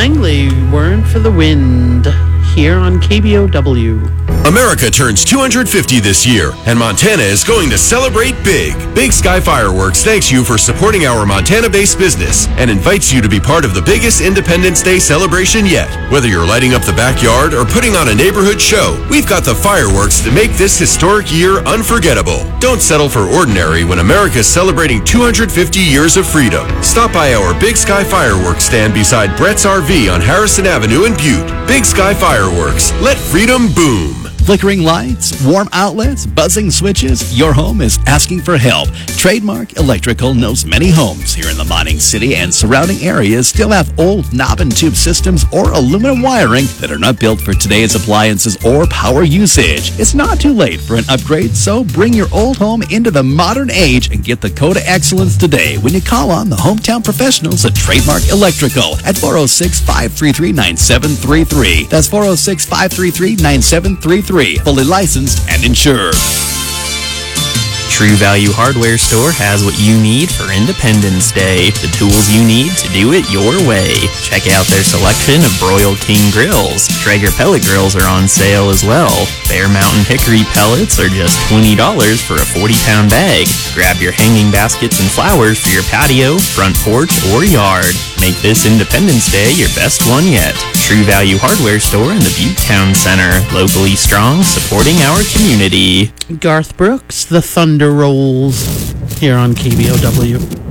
Langley, Weren't for the Wind, here on KBOW. America turns 250 this year, and Montana is going to celebrate big. Big Sky Fireworks thanks you for supporting our Montana-based business and invites you to be part of the biggest Independence Day celebration yet. Whether you're lighting up the backyard or putting on a neighborhood show, we've got the fireworks to make this historic year unforgettable. Don't settle for ordinary when America's celebrating 250 years of freedom. Stop by our Big Sky Fireworks stand beside Brett's RV on Harrison Avenue in Butte. Big Sky Fireworks. Let freedom boom. Flickering lights, warm outlets, buzzing switches, your home is asking for help. Trademark Electrical knows many homes here in the mining city and surrounding areas still have old knob and tube systems or aluminum wiring that are not built for today's appliances or power usage. It's not too late for an upgrade, so bring your old home into the modern age and get the code of excellence today when you call on the hometown professionals at Trademark Electrical at 406-533-9733. That's 406-533-9733. Fully licensed and insured. True Value Hardware Store has what you need for Independence Day. The tools you need to do it your way. Check out their selection of Broil King grills. Traeger pellet grills are on sale as well. Bear Mountain Hickory pellets are just $20 for a 40-pound bag. Grab your hanging baskets and flowers for your patio, front porch, or yard. Make this Independence Day your best one yet. True Value Hardware Store in the Butte Town Center. Locally strong, supporting our community. Garth Brooks, The Thunder Rolls, here on KBOW.